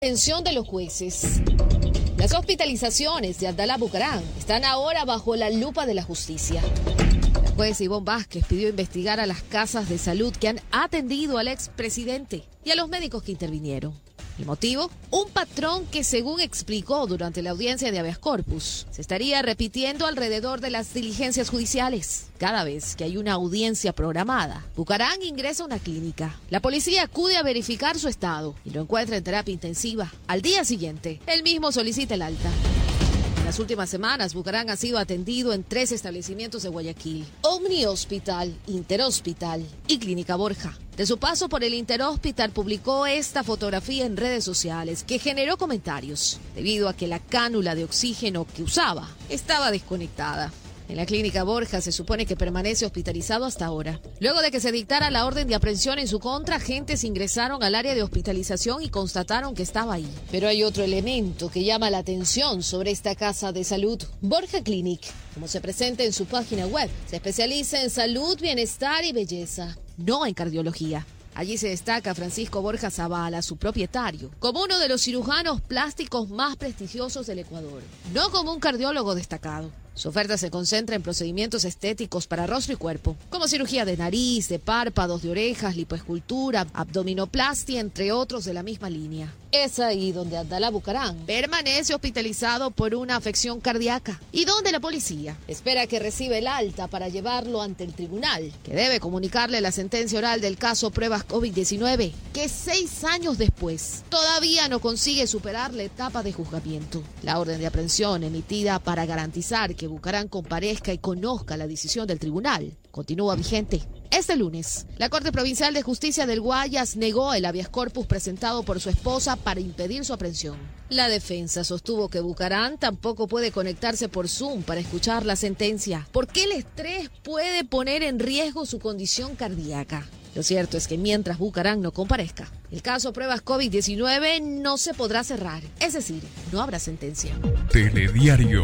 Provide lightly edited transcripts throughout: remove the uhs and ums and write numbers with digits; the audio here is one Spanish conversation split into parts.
Atención de los jueces. Las hospitalizaciones de Abdalá Bucaram están ahora bajo la lupa de la justicia. La juez Ivonne Vázquez pidió investigar a las casas de salud que han atendido al expresidente y a los médicos que intervinieron. ¿El motivo? Un patrón que, según explicó durante la audiencia de habeas corpus, se estaría repitiendo alrededor de las diligencias judiciales. Cada vez que hay una audiencia programada, Bucaram ingresa a una clínica. La policía acude a verificar su estado y lo encuentra en terapia intensiva. Al día siguiente, él mismo solicita el alta. En las últimas semanas, Bucaram ha sido atendido en 3 establecimientos de Guayaquil: Omni Hospital, Interhospital y Clínica Borja. De su paso por el Interhospital, publicó esta fotografía en redes sociales que generó comentarios, debido a que la cánula de oxígeno que usaba estaba desconectada. En la Clínica Borja se supone que permanece hospitalizado hasta ahora. Luego de que se dictara la orden de aprehensión en su contra, agentes ingresaron al área de hospitalización y constataron que estaba ahí. Pero hay otro elemento que llama la atención sobre esta casa de salud. Borja Clinic, como se presenta en su página web, se especializa en salud, bienestar y belleza, no en cardiología. Allí se destaca Francisco Borja Zavala, su propietario, como uno de los cirujanos plásticos más prestigiosos del Ecuador, no como un cardiólogo destacado. Su oferta se concentra en procedimientos estéticos para rostro y cuerpo, como cirugía de nariz, de párpados, de orejas, lipoescultura, abdominoplastia, entre otros de la misma línea. Es ahí donde Abdalá Bucaram permanece hospitalizado por una afección cardíaca y donde la policía espera que reciba el alta para llevarlo ante el tribunal, que debe comunicarle la sentencia oral del caso Pruebas COVID-19, que 6 años después todavía no consigue superar la etapa de juzgamiento. La orden de aprehensión emitida para garantizar que Bucaram comparezca y conozca la decisión del tribunal continúa vigente. Este lunes, la Corte Provincial de Justicia del Guayas negó el habeas corpus presentado por su esposa para impedir su aprehensión. La defensa sostuvo que Bucaram tampoco puede conectarse por Zoom para escuchar la sentencia, porque el estrés puede poner en riesgo su condición cardíaca. Lo cierto es que mientras Bucaram no comparezca, el caso Pruebas COVID-19 no se podrá cerrar, es decir, no habrá sentencia. Telediario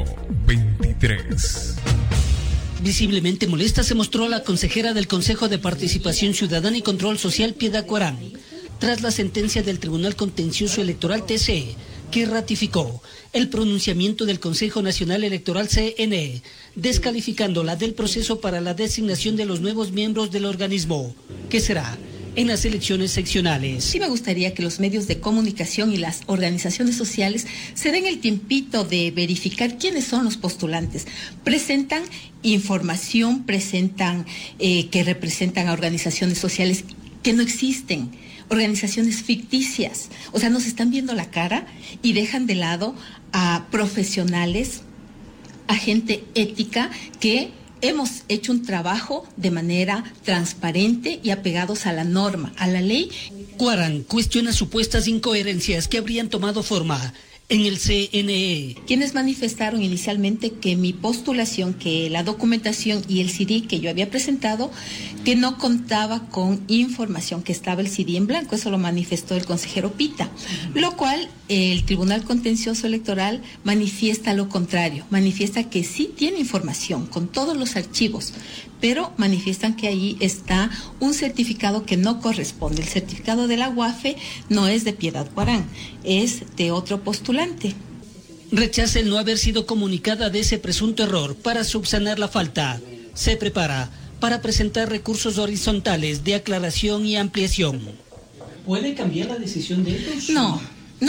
23. Visiblemente molesta se mostró la consejera del Consejo de Participación Ciudadana y Control Social, Piedad Cuarán, tras la sentencia del Tribunal Contencioso Electoral TC, que ratificó el pronunciamiento del Consejo Nacional Electoral CNE, descalificándola del proceso para la designación de los nuevos miembros del organismo, que será en las elecciones seccionales. Sí me gustaría que los medios de comunicación y las organizaciones sociales se den el tiempito de verificar quiénes son los postulantes. Presentan información, presentan que representan a organizaciones sociales que no existen, organizaciones ficticias. O sea, nos están viendo la cara y dejan de lado a profesionales, a gente ética que hemos hecho un trabajo de manera transparente y apegados a la norma, a la ley. Cuarán cuestiona supuestas incoherencias que habrían tomado forma en el CNE. Quienes manifestaron inicialmente que mi postulación, que la documentación y el CD que yo había presentado, que no contaba con información, que estaba el CD en blanco. Eso lo manifestó el consejero Pita, lo cual el Tribunal Contencioso Electoral manifiesta lo contrario, manifiesta que sí tiene información con todos los archivos, pero manifiestan que ahí está un certificado que no corresponde. El certificado de la UAFE no es de Piedad Cuarán, es de otro postulante. Rechaza el no haber sido comunicada de ese presunto error para subsanar la falta. Se prepara para presentar recursos horizontales de aclaración y ampliación. ¿Puede cambiar la decisión de ellos? No.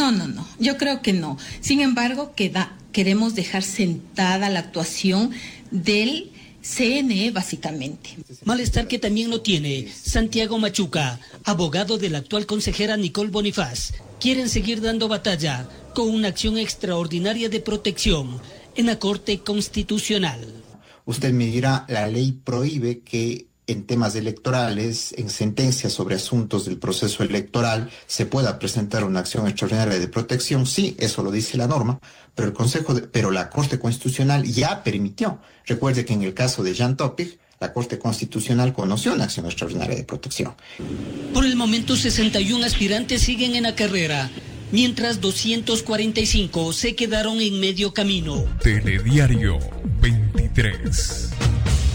Yo creo que no. Sin embargo, queremos dejar sentada la actuación del CNE, básicamente. Malestar que también lo tiene Santiago Machuca, abogado de la actual consejera Nicole Bonifaz. Quieren seguir dando batalla con una acción extraordinaria de protección en la Corte Constitucional. Usted me dirá, la ley prohíbe que en temas electorales, en sentencias sobre asuntos del proceso electoral, se pueda presentar una acción extraordinaria de protección. Sí, eso lo dice la norma, pero la Corte Constitucional ya permitió. Recuerde que en el caso de Jan Topic, la Corte Constitucional conoció una acción extraordinaria de protección. Por el momento, 61 aspirantes siguen en la carrera, mientras 245 se quedaron en medio camino. Telediario 23.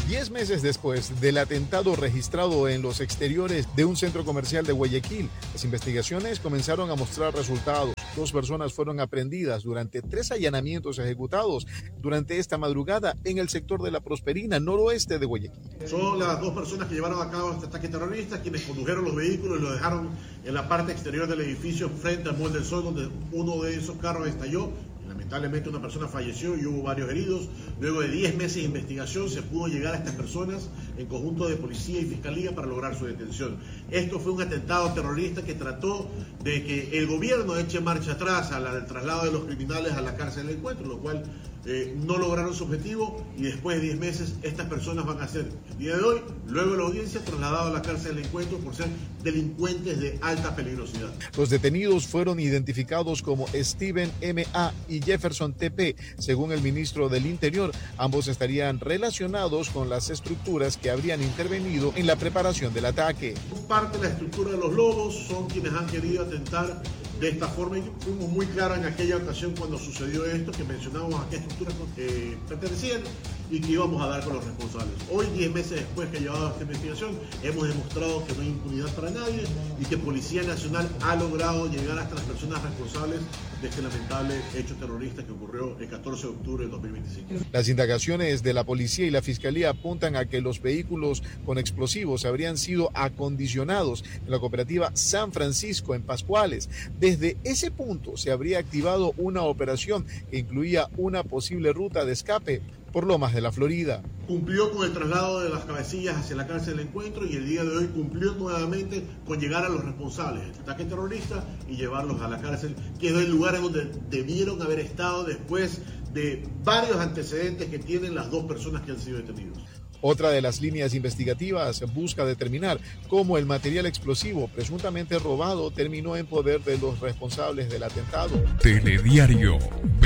10 meses después del atentado registrado en los exteriores de un centro comercial de Guayaquil, las investigaciones comenzaron a mostrar resultados. 2 personas fueron aprehendidas durante 3 allanamientos ejecutados durante esta madrugada en el sector de La Prosperina, noroeste de Guayaquil. Son las 2 personas que llevaron a cabo este ataque terrorista, quienes condujeron los vehículos y los dejaron en la parte exterior del edificio frente al Mall del Sol, donde uno de esos carros estalló. Lamentablemente una persona falleció y hubo varios heridos. Luego de 10 meses de investigación se pudo llegar a estas personas en conjunto de policía y fiscalía para lograr su detención. Esto fue un atentado terrorista que trató de que el gobierno eche marcha atrás al traslado de los criminales a la cárcel del Encuentro, lo cual no lograron su objetivo, y después de 10 meses estas personas van a ser, el día de hoy, luego de la audiencia, trasladados a la cárcel del Encuentro por ser delincuentes de alta peligrosidad. Los detenidos fueron identificados como Steven M.A. y Jefferson T.P. Según el ministro del Interior, ambos estarían relacionados con las estructuras que habrían intervenido en la preparación del ataque. Parte de la estructura de los lobos son quienes han querido atentar de esta forma, y fuimos muy claros en aquella ocasión cuando sucedió esto, que mencionábamos a qué estructuras pertenecían y que íbamos a dar con los responsables. Hoy, 10 meses después que ha llevado esta investigación, hemos demostrado que no hay impunidad para nadie y que Policía Nacional ha logrado llegar hasta las personas responsables de este lamentable hecho terrorista que ocurrió el 14 de octubre de 2025. Las indagaciones de la policía y la fiscalía apuntan a que los vehículos con explosivos habrían sido acondicionados en la cooperativa San Francisco en Pascuales. Desde ese punto se habría activado una operación que incluía una posible ruta de escape por Lomas de la Florida. Cumplió con el traslado de las cabecillas hacia la cárcel del Encuentro y el día de hoy cumplió nuevamente con llegar a los responsables del ataque terrorista y llevarlos a la cárcel, que es el lugar en donde debieron haber estado después de varios antecedentes que tienen las 2 personas que han sido detenidos. Otra de las líneas investigativas busca determinar cómo el material explosivo presuntamente robado terminó en poder de los responsables del atentado. Telediario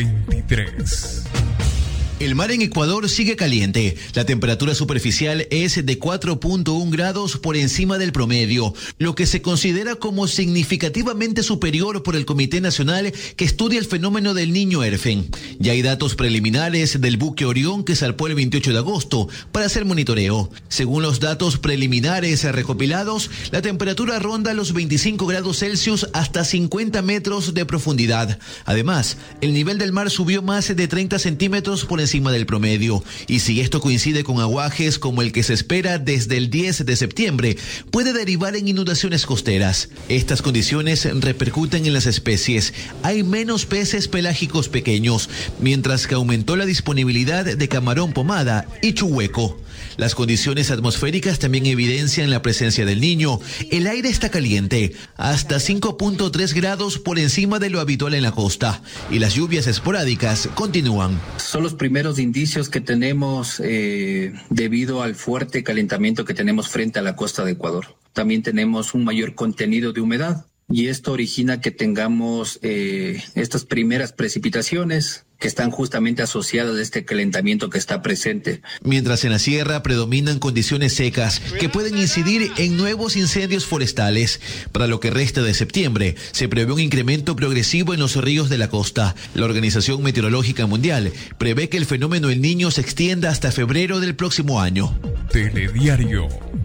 23. El mar en Ecuador sigue caliente. La temperatura superficial es de 4.1 grados por encima del promedio, lo que se considera como significativamente superior por el Comité Nacional que estudia el fenómeno del Niño Erfen. Ya hay datos preliminares del buque Orión que zarpó el 28 de agosto para hacer monitoreo. Según los datos preliminares recopilados, la temperatura ronda los 25 grados Celsius hasta 50 metros de profundidad. Además, el nivel del mar subió más de 30 centímetros por encima del promedio, y si esto coincide con aguajes como el que se espera desde el 10 de septiembre, puede derivar en inundaciones costeras. Estas condiciones repercuten en las especies. Hay menos peces pelágicos pequeños, mientras que aumentó la disponibilidad de camarón pomada y chuhueco. Las condiciones atmosféricas también evidencian la presencia del Niño. El aire está caliente, hasta 5.3 grados por encima de lo habitual en la costa, y las lluvias esporádicas continúan. Son los primeros indicios que tenemos debido al fuerte calentamiento que tenemos frente a la costa de Ecuador. También tenemos un mayor contenido de humedad, y esto origina que tengamos estas primeras precipitaciones que están justamente asociadas a este calentamiento que está presente. Mientras en la sierra predominan condiciones secas que pueden incidir en nuevos incendios forestales. Para lo que resta de septiembre, se prevé un incremento progresivo en los ríos de la costa. La Organización Meteorológica Mundial prevé que el fenómeno El Niño se extienda hasta febrero del próximo año. Telediario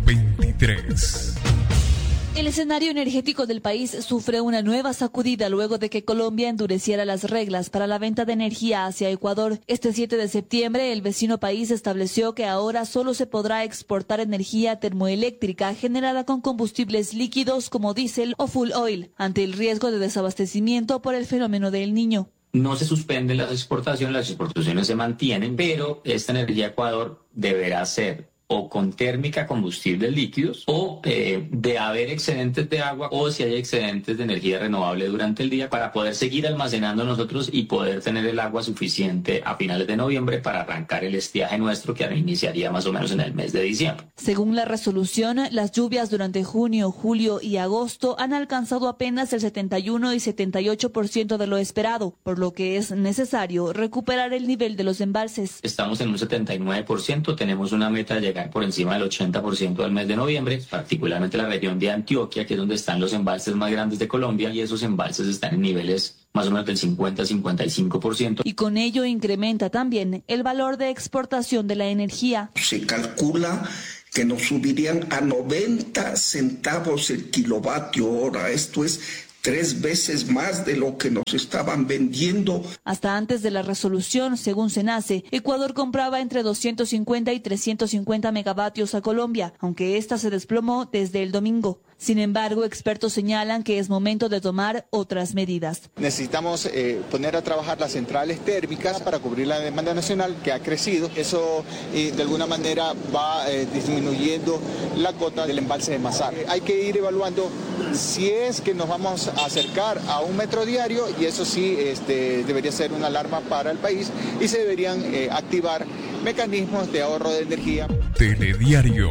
23. El escenario energético del país sufre una nueva sacudida luego de que Colombia endureciera las reglas para la venta de energía hacia Ecuador. Este 7 de septiembre, el vecino país estableció que ahora solo se podrá exportar energía termoeléctrica generada con combustibles líquidos como diésel o fuel oil, ante el riesgo de desabastecimiento por el fenómeno del Niño. No se suspenden las exportaciones se mantienen, pero esta energía Ecuador deberá ser o con térmica combustibles líquidos, o de haber excedentes de agua, o si hay excedentes de energía renovable durante el día, para poder seguir almacenando nosotros y poder tener el agua suficiente a finales de noviembre para arrancar el estiaje nuestro, que iniciaría más o menos en el mes de diciembre. Según la resolución, las lluvias durante junio, julio y agosto han alcanzado apenas el 71 y 78% de lo esperado, por lo que es necesario recuperar el nivel de los embalses. Estamos en un 79%, tenemos una meta de llegar superar por encima del 80% del mes de noviembre, particularmente la región de Antioquia, que es donde están los embalses más grandes de Colombia, y esos embalses están en niveles más o menos del 50-55%. Y con ello incrementa también el valor de exportación de la energía. Se calcula que nos subirían a 90 centavos el kilovatio hora. Esto es 3 veces más de lo que nos estaban vendiendo. Hasta antes de la resolución, según SENACE, Ecuador compraba entre 250 y 350 megavatios a Colombia, aunque esta se desplomó desde el domingo. Sin embargo, expertos señalan que es momento de tomar otras medidas. Necesitamos poner a trabajar las centrales térmicas para cubrir la demanda nacional que ha crecido. Eso de alguna manera va disminuyendo la cota del embalse de Mazar. Hay que ir evaluando si es que nos vamos a acercar a 1 metro diario, y eso sí debería ser una alarma para el país, y se deberían activar mecanismos de ahorro de energía. Telediario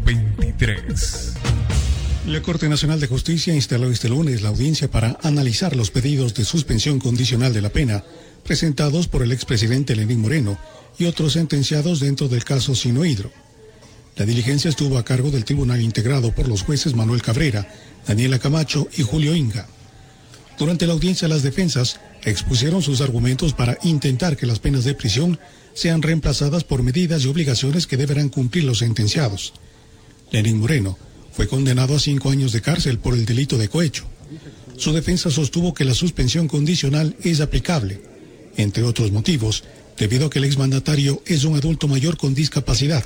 23. La Corte Nacional de Justicia instaló este lunes la audiencia para analizar los pedidos de suspensión condicional de la pena presentados por el expresidente Lenín Moreno y otros sentenciados dentro del caso Sinohydro. La diligencia estuvo a cargo del tribunal integrado por los jueces Manuel Cabrera, Daniela Camacho y Julio Inga. Durante la audiencia, las defensas expusieron sus argumentos para intentar que las penas de prisión sean reemplazadas por medidas y obligaciones que deberán cumplir los sentenciados. Lenín Moreno fue condenado a 5 años de cárcel por el delito de cohecho. Su defensa sostuvo que la suspensión condicional es aplicable, entre otros motivos, debido a que el exmandatario es un adulto mayor con discapacidad.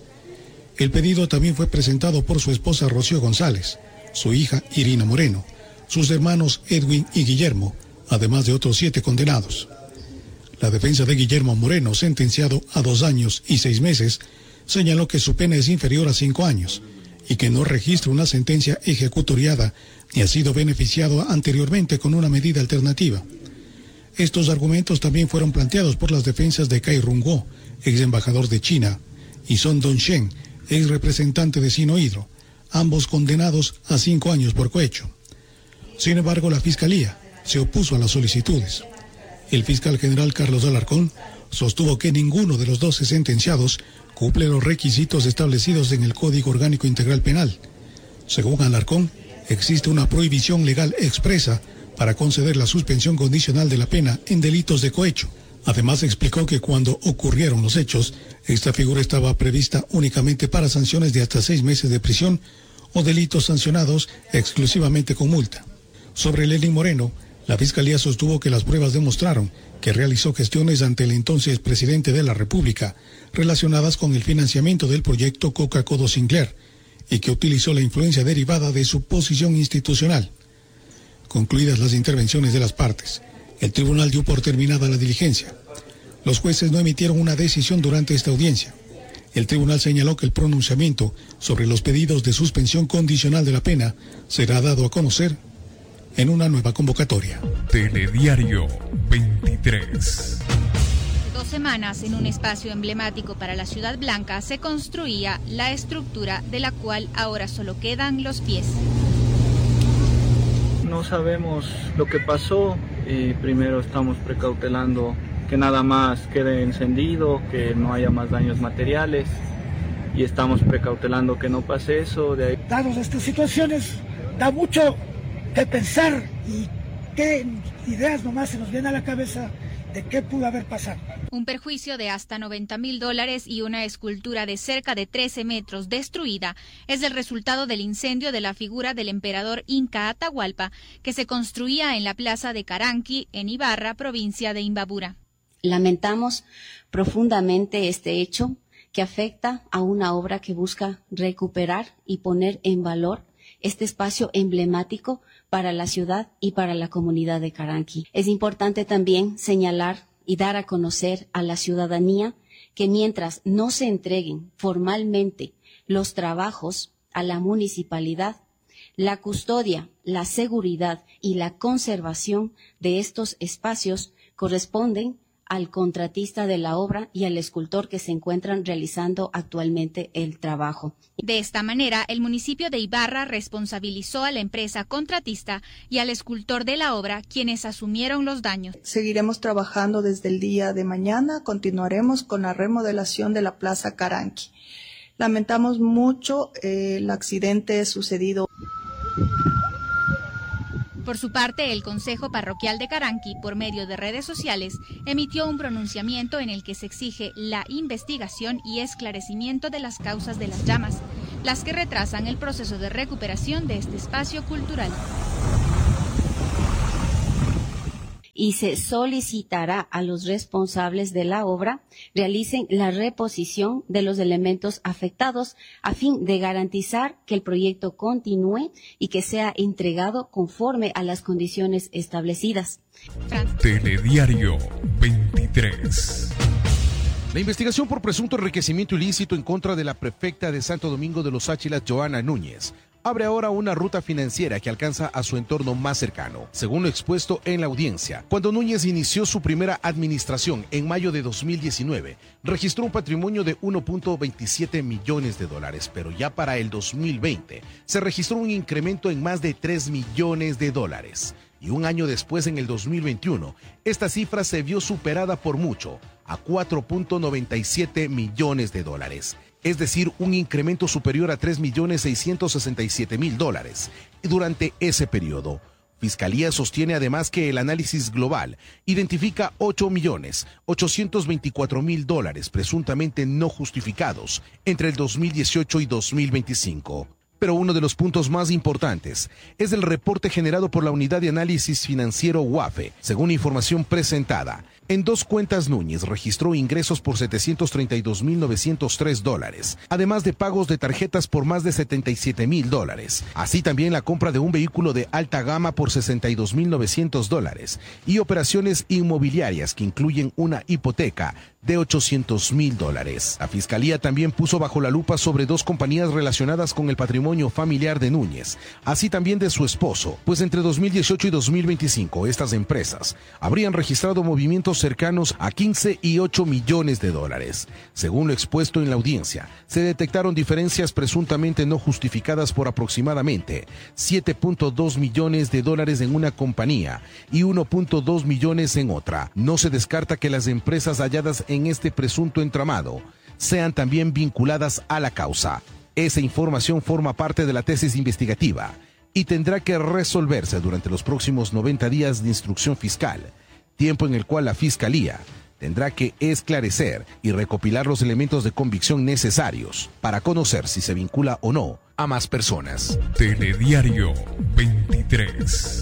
El pedido también fue presentado por su esposa Rocío González, su hija Irina Moreno, sus hermanos Edwin y Guillermo, además de otros 7 condenados. La defensa de Guillermo Moreno, sentenciado a 2 años y 6 meses, señaló que su pena es inferior a 5 años, y que no registra una sentencia ejecutoriada ni ha sido beneficiado anteriormente con una medida alternativa. Estos argumentos también fueron planteados por las defensas de Cai Rungguo, ex embajador de China, y Son Dong-shen, ex representante de Sinohydro, ambos condenados a 5 años por cohecho. Sin embargo, la Fiscalía se opuso a las solicitudes. El fiscal general Carlos Alarcón sostuvo que ninguno de los 12 sentenciados cumple los requisitos establecidos en el Código Orgánico Integral Penal. Según Alarcón, existe una prohibición legal expresa para conceder la suspensión condicional de la pena en delitos de cohecho. Además, explicó que cuando ocurrieron los hechos, esta figura estaba prevista únicamente para sanciones de hasta 6 meses de prisión o delitos sancionados exclusivamente con multa. Sobre Lenín Moreno, la Fiscalía sostuvo que las pruebas demostraron que realizó gestiones ante el entonces presidente de la República relacionadas con el financiamiento del proyecto Coca-Codo Sinclair y que utilizó la influencia derivada de su posición institucional. Concluidas las intervenciones de las partes, el tribunal dio por terminada la diligencia. Los jueces no emitieron una decisión durante esta audiencia. El tribunal señaló que el pronunciamiento sobre los pedidos de suspensión condicional de la pena será dado a conocer en una nueva convocatoria. Telediario 23. 2 semanas, en un espacio emblemático para la Ciudad Blanca, se construía la estructura de la cual ahora solo quedan los pies. No sabemos lo que pasó y primero estamos precautelando que nada más quede encendido, que no haya más daños materiales, y estamos precautelando que no pase eso. Dadas estas situaciones, da mucho de pensar y qué ideas nomás se nos vienen a la cabeza de qué pudo haber pasado. Un perjuicio de hasta $90,000 y una escultura de cerca de 13 metros destruida es el resultado del incendio de la figura del emperador Inca Atahualpa que se construía en la plaza de Caranqui, en Ibarra, provincia de Imbabura. Lamentamos profundamente este hecho que afecta a una obra que busca recuperar y poner en valor este espacio emblemático para la ciudad y para la comunidad de Caranqui. Es importante también señalar y dar a conocer a la ciudadanía que mientras no se entreguen formalmente los trabajos a la municipalidad, la custodia, la seguridad y la conservación de estos espacios corresponden al contratista de la obra y al escultor que se encuentran realizando actualmente el trabajo. De esta manera, el municipio de Ibarra responsabilizó a la empresa contratista y al escultor de la obra, quienes asumieron los daños. Seguiremos trabajando desde el día de mañana, continuaremos con la remodelación de la Plaza Caranqui. Lamentamos mucho el accidente sucedido. Por su parte, el Consejo Parroquial de Caranqui, por medio de redes sociales, emitió un pronunciamiento en el que se exige la investigación y esclarecimiento de las causas de las llamas, las que retrasan el proceso de recuperación de este espacio cultural. Y se solicitará a los responsables de la obra realicen la reposición de los elementos afectados a fin de garantizar que el proyecto continúe y que sea entregado conforme a las condiciones establecidas. Telediario 23. La investigación por presunto enriquecimiento ilícito en contra de la prefecta de Santo Domingo de los Áchilas, Joana Núñez, abre ahora una ruta financiera que alcanza a su entorno más cercano, según lo expuesto en la audiencia. Cuando Núñez inició su primera administración en mayo de 2019, registró un patrimonio de 1.27 millones de dólares, pero ya para el 2020 se registró un incremento en más de 3 millones de dólares. Y un año después, en el 2021, esta cifra se vio superada por mucho, a 4.97 millones de dólares. Es decir, un incremento superior a 3.667.000 dólares. Y durante ese periodo, Fiscalía sostiene además que el análisis global identifica 8.824.000 dólares presuntamente no justificados entre el 2018 y 2025. Pero uno de los puntos más importantes es el reporte generado por la Unidad de Análisis Financiero UAFE. Según información presentada, en 2 cuentas Núñez registró ingresos por 732.903 dólares, además de pagos de tarjetas por más de 77.000 dólares. Así también la compra de un vehículo de alta gama por 62.900 dólares y operaciones inmobiliarias que incluyen una hipoteca de 800.000 dólares. La Fiscalía también puso bajo la lupa sobre 2 compañías relacionadas con el patrimonio familiar de Núñez, así también de su esposo, pues entre 2018 y 2025 estas empresas habrían registrado movimientos cercanos a 15 y 8 millones de dólares. Según lo expuesto en la audiencia, se detectaron diferencias presuntamente no justificadas por aproximadamente 7.2 millones de dólares en una compañía y 1.2 millones en otra. No se descarta que las empresas halladas en este presunto entramado sean también vinculadas a la causa. Esa información forma parte de la tesis investigativa y tendrá que resolverse durante los próximos 90 días de instrucción fiscal, tiempo en el cual la Fiscalía tendrá que esclarecer y recopilar los elementos de convicción necesarios para conocer si se vincula o no a más personas. Telediario 23.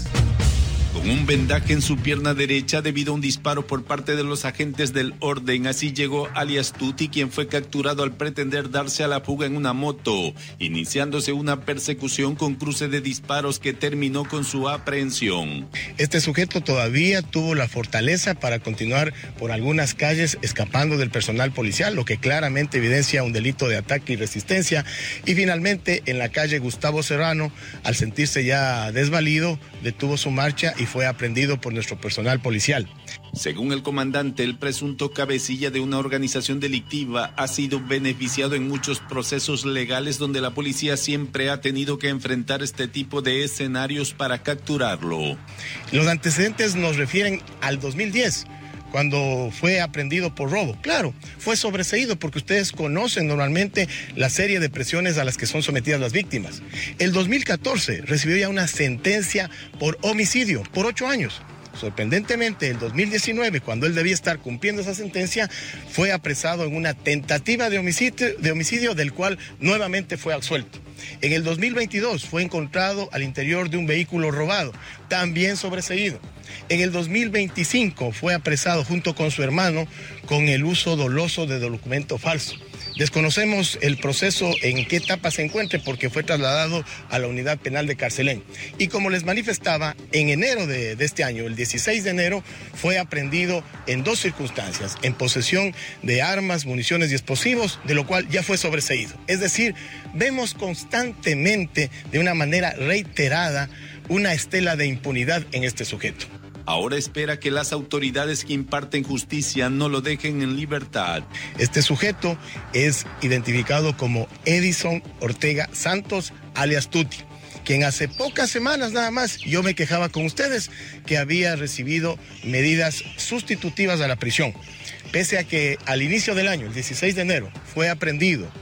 Con un vendaje en su pierna derecha debido a un disparo por parte de los agentes del orden. Así llegó alias Tuti, quien fue capturado al pretender darse a la fuga en una moto, iniciándose una persecución con cruce de disparos que terminó con su aprehensión. Este sujeto todavía tuvo la fortaleza para continuar por algunas calles escapando del personal policial, lo que claramente evidencia un delito de ataque y resistencia. Y finalmente, en la calle Gustavo Serrano, al sentirse ya desvalido, detuvo su marcha y fue aprehendido por nuestro personal policial. Según el comandante, el presunto cabecilla de una organización delictiva ha sido beneficiado en muchos procesos legales donde la policía siempre ha tenido que enfrentar este tipo de escenarios para capturarlo. Los antecedentes nos refieren al 2010. Cuando fue aprehendido por robo. Claro, fue sobreseído porque ustedes conocen normalmente la serie de presiones a las que son sometidas las víctimas. El 2014 recibió ya una sentencia por homicidio, por 8 años. Sorprendentemente, el 2019, cuando él debía estar cumpliendo esa sentencia, fue apresado en una tentativa de homicidio del cual nuevamente fue absuelto. En el 2022 fue encontrado al interior de un vehículo robado, también sobreseído. En el 2025 fue apresado junto con su hermano con el uso doloso de documento falso. Desconocemos el proceso en qué etapa se encuentre porque fue trasladado a la unidad penal de Carcelén. Y como les manifestaba, en enero de este año, el 16 de enero, fue aprehendido en 2 circunstancias, en posesión de armas, municiones y explosivos, de lo cual ya fue sobreseído. Es decir, vemos constantemente, de una manera reiterada, una estela de impunidad en este sujeto. Ahora espera que las autoridades que imparten justicia no lo dejen en libertad. Este sujeto es identificado como Edison Ortega Santos, alias Tuti, quien hace pocas semanas nada más yo me quejaba con ustedes que había recibido medidas sustitutivas a la prisión. Pese a que al inicio del año, el 16 de enero, fue aprehendido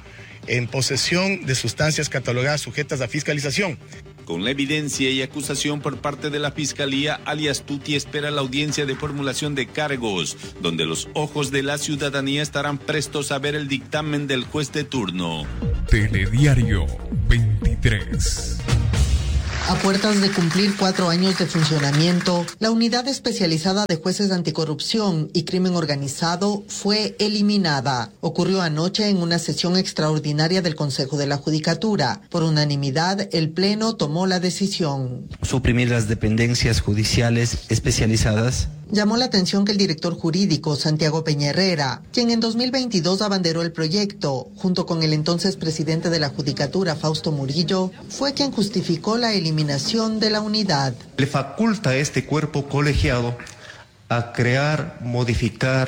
en posesión de sustancias catalogadas sujetas a fiscalización. Con la evidencia y acusación por parte de la Fiscalía, alias Tuti espera la audiencia de formulación de cargos, donde los ojos de la ciudadanía estarán prestos a ver el dictamen del juez de turno. Telediario 23. A puertas de cumplir 4 años de funcionamiento, la Unidad Especializada de Jueces de Anticorrupción y Crimen Organizado fue eliminada. Ocurrió anoche en una sesión extraordinaria del Consejo de la Judicatura. Por unanimidad, el Pleno tomó la decisión. Suprimir las dependencias judiciales especializadas. Llamó la atención que el director jurídico, Santiago Peña Herrera, quien en 2022 abanderó el proyecto, junto con el entonces presidente de la Judicatura, Fausto Murillo, fue quien justificó la eliminación de la unidad. Le faculta a este cuerpo colegiado a crear, modificar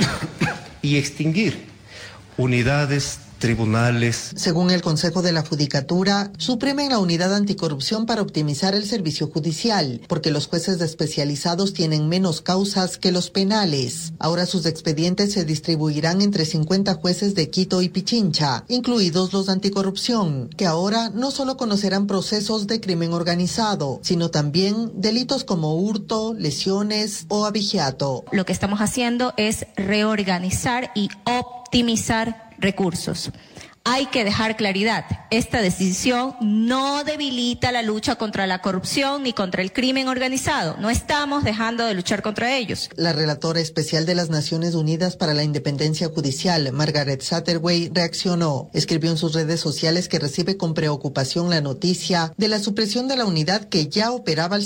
y extinguir unidades, tribunales. Según el Consejo de la Judicatura, suprimen la unidad anticorrupción para optimizar el servicio judicial, porque los jueces especializados tienen menos causas que los penales. Ahora sus expedientes se distribuirán entre 50 jueces de Quito y Pichincha, incluidos los de anticorrupción, que ahora no solo conocerán procesos de crimen organizado, sino también delitos como hurto, lesiones o abigeato. Lo que estamos haciendo es reorganizar y optimizar recursos. Hay que dejar claridad, esta decisión no debilita la lucha contra la corrupción ni contra el crimen organizado. No estamos dejando de luchar contra ellos. La relatora especial de las Naciones Unidas para la Independencia Judicial, Margaret Satterwhite, reaccionó. Escribió en sus redes sociales que recibe con preocupación la noticia de la supresión de la unidad que ya operaba al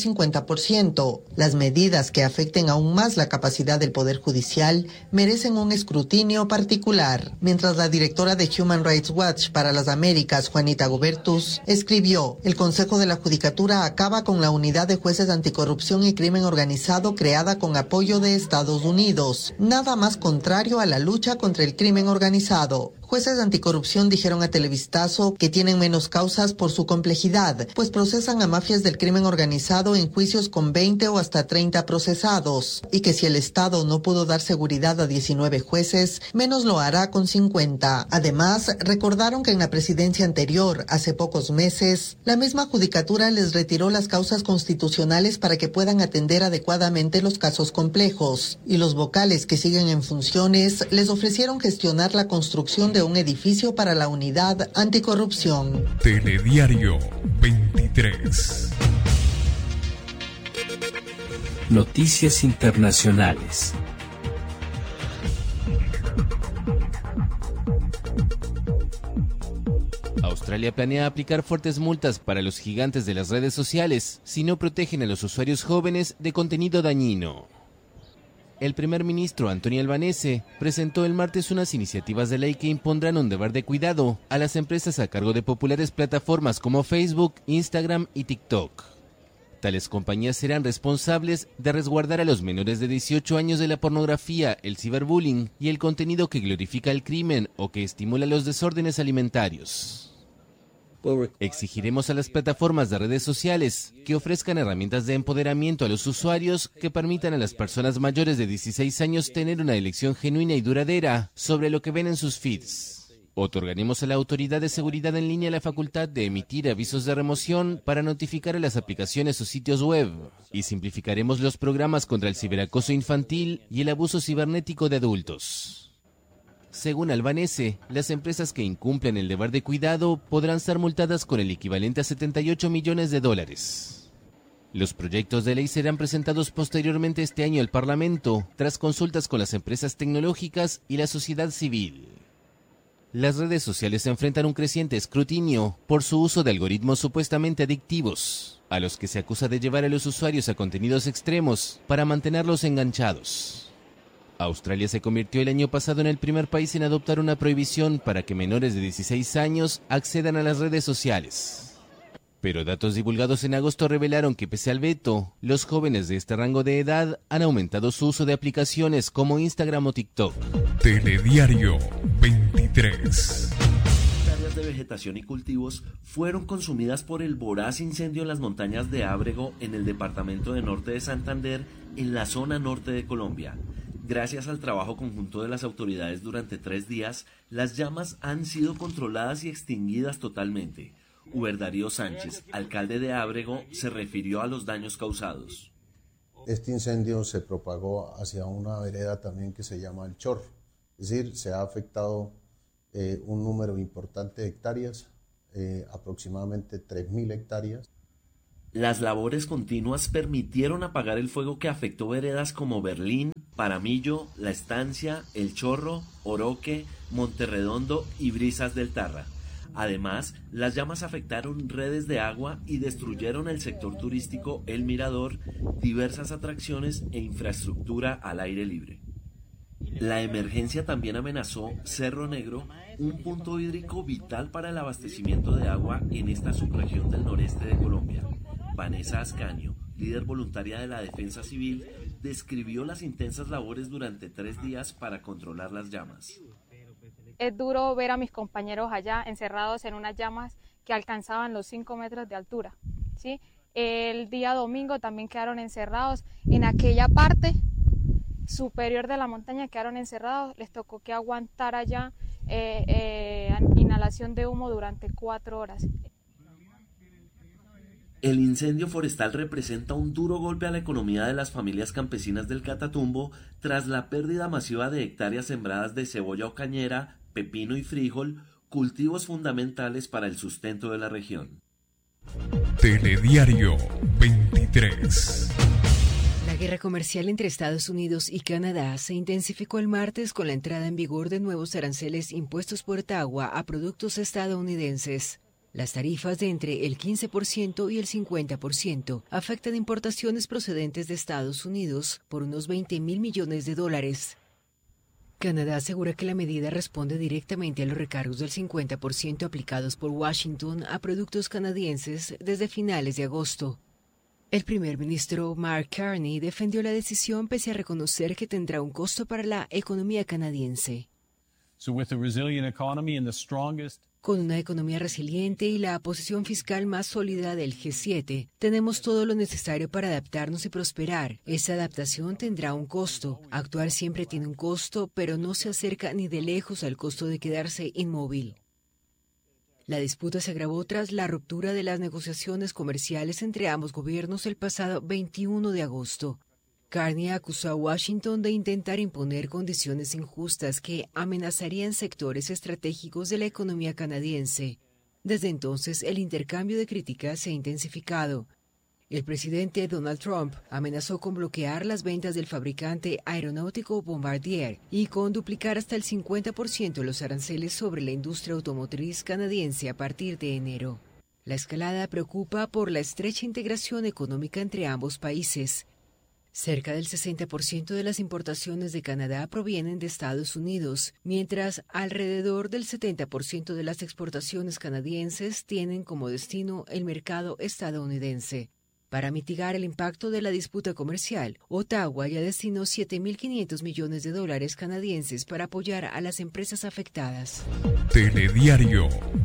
50%. Las medidas que afecten aún más la capacidad del Poder Judicial merecen un escrutinio particular. Mientras la directora de Human Rights Watch para las Américas, Juanita Gobertus, escribió: el Consejo de la Judicatura acaba con la unidad de jueces de anticorrupción y crimen organizado creada con apoyo de Estados Unidos. Nada más contrario a la lucha contra el crimen organizado. Jueces de anticorrupción dijeron a Televistazo que tienen menos causas por su complejidad, pues procesan a mafias del crimen organizado en juicios con 20 o hasta 30 procesados, y que si el Estado no pudo dar seguridad a 19 jueces, menos lo hará con 50. Además, recordaron que en la presidencia anterior, hace pocos meses, la misma judicatura les retiró las causas constitucionales para que puedan atender adecuadamente los casos complejos, y los vocales que siguen en funciones les ofrecieron gestionar la construcción de un edificio para la unidad anticorrupción. Telediario 23. Noticias internacionales. Australia planea aplicar fuertes multas para los gigantes de las redes sociales si no protegen a los usuarios jóvenes de contenido dañino. El primer ministro Anthony Albanese presentó el martes unas iniciativas de ley que impondrán un deber de cuidado a las empresas a cargo de populares plataformas como Facebook, Instagram y TikTok. Tales compañías serán responsables de resguardar a los menores de 18 años de la pornografía, el ciberbullying y el contenido que glorifica el crimen o que estimula los desórdenes alimentarios. Exigiremos a las plataformas de redes sociales que ofrezcan herramientas de empoderamiento a los usuarios que permitan a las personas mayores de 16 años tener una elección genuina y duradera sobre lo que ven en sus feeds. Otorgaremos a la Autoridad de Seguridad en Línea la facultad de emitir avisos de remoción para notificar a las aplicaciones o sitios web y simplificaremos los programas contra el ciberacoso infantil y el abuso cibernético de adultos. Según Albanese, las empresas que incumplen el deber de cuidado podrán ser multadas con el equivalente a $78 millones. Los proyectos de ley serán presentados posteriormente este año al Parlamento, tras consultas con las empresas tecnológicas y la sociedad civil. Las redes sociales enfrentan un creciente escrutinio por su uso de algoritmos supuestamente adictivos, a los que se acusa de llevar a los usuarios a contenidos extremos para mantenerlos enganchados. Australia se convirtió el año pasado en el primer país en adoptar una prohibición para que menores de 16 años accedan a las redes sociales. Pero datos divulgados en agosto revelaron que pese al veto, los jóvenes de este rango de edad han aumentado su uso de aplicaciones como Instagram o TikTok. Telediario 23. Hectáreas de vegetación y cultivos fueron consumidas por el voraz incendio en las montañas de Ábrego en el departamento de Norte de Santander, en la zona norte de Colombia. Gracias al trabajo conjunto de las autoridades durante 3 días, las llamas han sido controladas y extinguidas totalmente. Uber Darío Sánchez, alcalde de Ábrego, se refirió a los daños causados. Este incendio se propagó hacia una vereda también que se llama El Chorro, es decir, se ha afectado un número importante de hectáreas, aproximadamente 3.000 hectáreas. Las labores continuas permitieron apagar el fuego que afectó veredas como Berlín, Paramillo, La Estancia, El Chorro, Oroque, Monterredondo y Brisas del Tarra. Además, las llamas afectaron redes de agua y destruyeron el sector turístico El Mirador, diversas atracciones e infraestructura al aire libre. La emergencia también amenazó Cerro Negro, un punto hídrico vital para el abastecimiento de agua en esta subregión del noreste de Colombia. Vanessa Ascanio, líder voluntaria de la Defensa Civil, describió las intensas labores durante 3 días para controlar las llamas. Es duro ver a mis compañeros allá encerrados en unas llamas que alcanzaban los 5 metros de altura, ¿sí? El día domingo también quedaron encerrados en aquella parte superior de la montaña, quedaron encerrados, les tocó que aguantar allá inhalación de humo durante 4 horas. El incendio forestal representa un duro golpe a la economía de las familias campesinas del Catatumbo tras la pérdida masiva de hectáreas sembradas de cebolla o cañera, pepino y frijol, cultivos fundamentales para el sustento de la región. Telediario 23. La guerra comercial entre Estados Unidos y Canadá se intensificó el martes con la entrada en vigor de nuevos aranceles impuestos por Ottawa a productos estadounidenses. Las tarifas de entre el 15% y el 50% afectan importaciones procedentes de Estados Unidos por unos $20.000 millones. Canadá asegura que la medida responde directamente a los recargos del 50% aplicados por Washington a productos canadienses desde finales de agosto. El primer ministro Mark Carney defendió la decisión pese a reconocer que tendrá un costo para la economía canadiense. Con una economía resiliente y la posición fiscal más sólida del G7, tenemos todo lo necesario para adaptarnos y prosperar. Esa adaptación tendrá un costo. Actuar siempre tiene un costo, pero no se acerca ni de lejos al costo de quedarse inmóvil. La disputa se agravó tras la ruptura de las negociaciones comerciales entre ambos gobiernos el pasado 21 de agosto. Carney acusó a Washington de intentar imponer condiciones injustas que amenazarían sectores estratégicos de la economía canadiense. Desde entonces, el intercambio de críticas se ha intensificado. El presidente Donald Trump amenazó con bloquear las ventas del fabricante aeronáutico Bombardier y con duplicar hasta el 50% los aranceles sobre la industria automotriz canadiense a partir de enero. La escalada preocupa por la estrecha integración económica entre ambos países. Cerca del 60% de las importaciones de Canadá provienen de Estados Unidos, mientras alrededor del 70% de las exportaciones canadienses tienen como destino el mercado estadounidense. Para mitigar el impacto de la disputa comercial, Ottawa ya destinó $7.500 millones canadienses para apoyar a las empresas afectadas. Telediario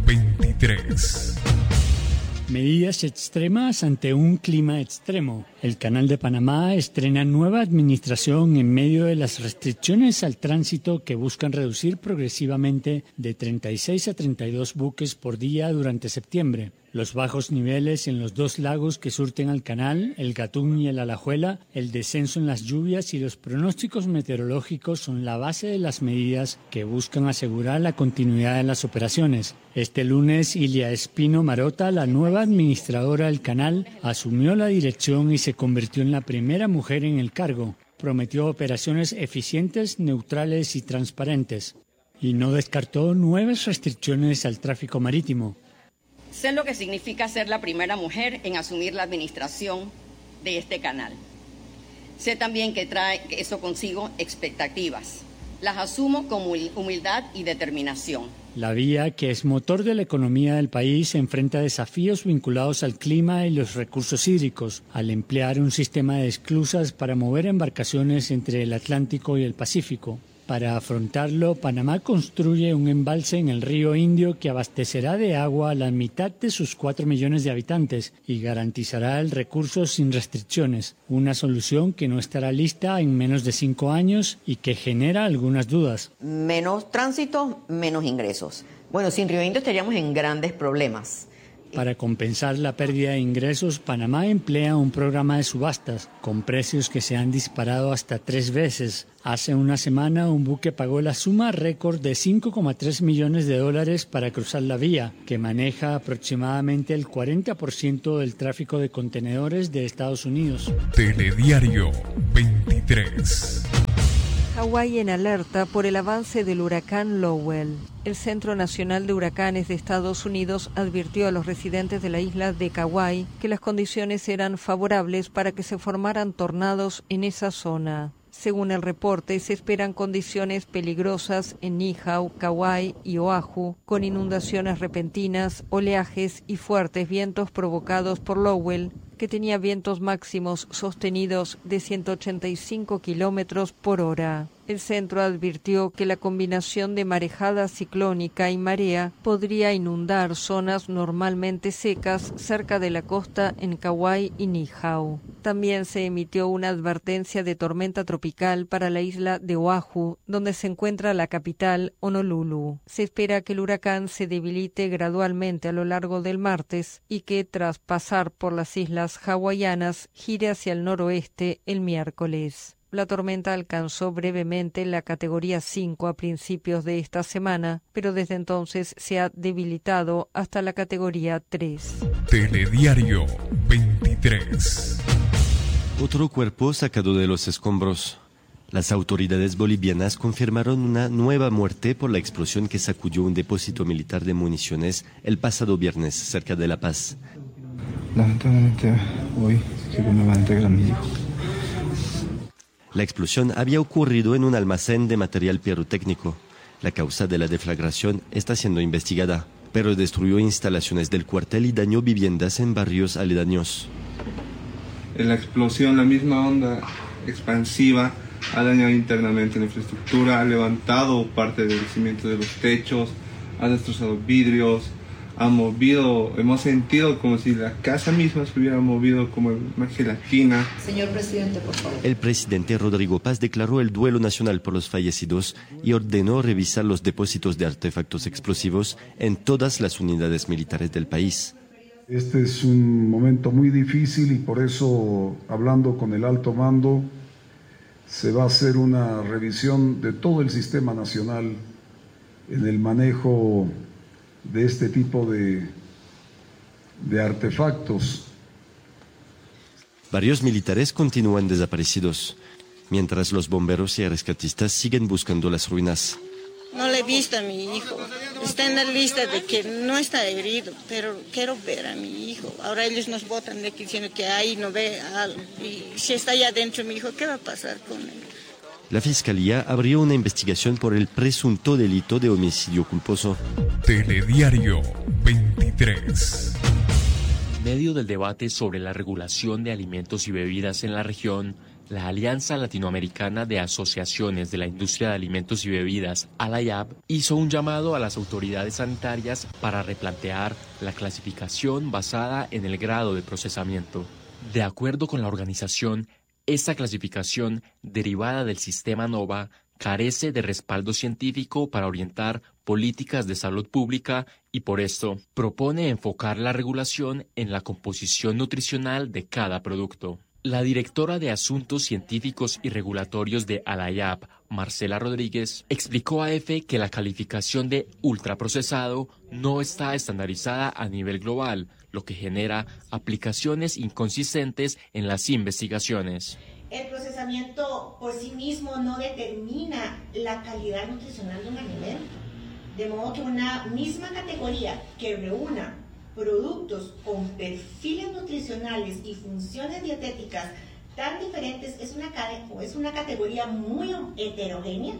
23. Medidas extremas ante un clima extremo. El Canal de Panamá estrena nueva administración en medio de las restricciones al tránsito que buscan reducir progresivamente de 36 a 32 buques por día durante septiembre. Los bajos niveles en los 2 lagos que surten al canal, el Gatún y el Alajuela, el descenso en las lluvias y los pronósticos meteorológicos son la base de las medidas que buscan asegurar la continuidad de las operaciones. Este lunes, Ilia Espino Marota, la nueva administradora del canal, asumió la dirección y se convirtió en la primera mujer en el cargo. Prometió operaciones eficientes, neutrales y transparentes. Y no descartó nuevas restricciones al tráfico marítimo. Sé lo que significa ser la primera mujer en asumir la administración de este canal. Sé también que trae eso consigo expectativas. Las asumo con humildad y determinación. La vía, que es motor de la economía del país, enfrenta desafíos vinculados al clima y los recursos hídricos, al emplear un sistema de esclusas para mover embarcaciones entre el Atlántico y el Pacífico. Para afrontarlo, Panamá construye un embalse en el río Indio que abastecerá de agua a la mitad de sus 4 millones de habitantes y garantizará el recurso sin restricciones, una solución que no estará lista en menos de 5 años y que genera algunas dudas. Menos tránsito, menos ingresos. Bueno, sin Río Indio estaríamos en grandes problemas. Para compensar la pérdida de ingresos, Panamá emplea un programa de subastas con precios que se han disparado hasta 3 veces. Hace una semana, un buque pagó la suma récord de $5,3 millones para cruzar la vía, que maneja aproximadamente el 40% del tráfico de contenedores de Estados Unidos. Telediario 23. Hawái en alerta por el avance del huracán Lowell. El Centro Nacional de Huracanes de Estados Unidos advirtió a los residentes de la isla de Kauai que las condiciones eran favorables para que se formaran tornados en esa zona. Según el reporte, se esperan condiciones peligrosas en Niihau, Kauai y Oahu, con inundaciones repentinas, oleajes y fuertes vientos provocados por Lowell, que tenía vientos máximos sostenidos de 185 kilómetros por hora. El centro advirtió que la combinación de marejada ciclónica y marea podría inundar zonas normalmente secas cerca de la costa en Kauai y Niihau. También se emitió una advertencia de tormenta tropical para la isla de Oahu, donde se encuentra la capital, Honolulu. Se espera que el huracán se debilite gradualmente a lo largo del martes y que, tras pasar por las islas hawaianas, gire hacia el noroeste el miércoles. La tormenta alcanzó brevemente la categoría 5 a principios de esta semana, pero desde entonces se ha debilitado hasta la categoría 3. Telediario 23. Otro cuerpo sacado de los escombros. Las autoridades bolivianas confirmaron una nueva muerte por la explosión que sacudió un depósito militar de municiones el pasado viernes cerca de La Paz. Lamentablemente hoy me van a entregar a mi hijo. La explosión había ocurrido en un almacén de material pirotécnico. La causa de la deflagración está siendo investigada, pero destruyó instalaciones del cuartel y dañó viviendas en barrios aledaños. En la explosión, la misma onda expansiva ha dañado internamente la infraestructura, ha levantado parte del cimiento de los techos, ha destrozado vidrios, hemos sentido como si la casa misma se hubiera movido como una gelatina. Señor presidente, por favor. El presidente Rodrigo Paz declaró el duelo nacional por los fallecidos y ordenó revisar los depósitos de artefactos explosivos en todas las unidades militares del país. Este es un momento muy difícil y por eso, hablando con el alto mando, se va a hacer una revisión de todo el sistema nacional en el manejo de este tipo de artefactos. Varios militares continúan desaparecidos, mientras los bomberos y rescatistas siguen buscando las ruinas. No le he visto a mi hijo. Está en la lista de que no está herido, pero quiero ver a mi hijo. Ahora ellos nos botan de aquí diciendo que ahí no ve algo. Y si está allá adentro mi hijo, ¿qué va a pasar con él? La Fiscalía abrió una investigación por el presunto delito de homicidio culposo. Telediario 23. En medio del debate sobre la regulación de alimentos y bebidas en la región, la Alianza Latinoamericana de Asociaciones de la Industria de Alimentos y Bebidas, ALAYAB, hizo un llamado a las autoridades sanitarias para replantear la clasificación basada en el grado de procesamiento. De acuerdo con la organización, esta clasificación, derivada del sistema NOVA, carece de respaldo científico para orientar políticas de salud pública y por esto propone enfocar la regulación en la composición nutricional de cada producto. La directora de Asuntos Científicos y Regulatorios de ALAYAB, Marcela Rodríguez, explicó a EFE que la calificación de ultraprocesado no está estandarizada a nivel global, lo que genera aplicaciones inconsistentes en las investigaciones. El procesamiento por sí mismo no determina la calidad nutricional de un alimento, de modo que una misma categoría que reúna productos con perfiles nutricionales y funciones dietéticas tan diferentes es una categoría muy heterogénea,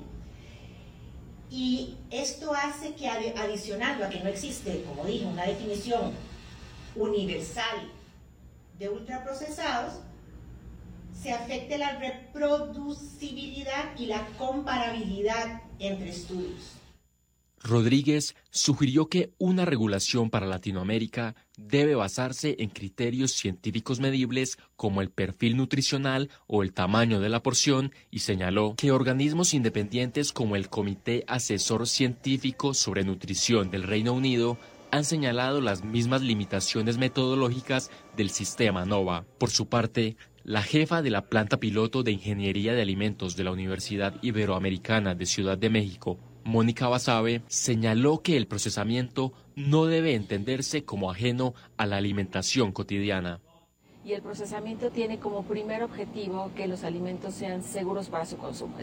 y esto hace que, adicionando a que no existe, como dije, una definición universal de ultraprocesados, se afecte la reproducibilidad y la comparabilidad entre estudios. Rodríguez sugirió que una regulación para Latinoamérica debe basarse en criterios científicos medibles como el perfil nutricional o el tamaño de la porción y señaló que organismos independientes como el Comité Asesor Científico sobre Nutrición del Reino Unido han señalado las mismas limitaciones metodológicas del sistema NOVA. Por su parte, la jefa de la planta piloto de Ingeniería de Alimentos de la Universidad Iberoamericana de Ciudad de México, Mónica Basabe, señaló que el procesamiento no debe entenderse como ajeno a la alimentación cotidiana. Y el procesamiento tiene como primer objetivo que los alimentos sean seguros para su consumo.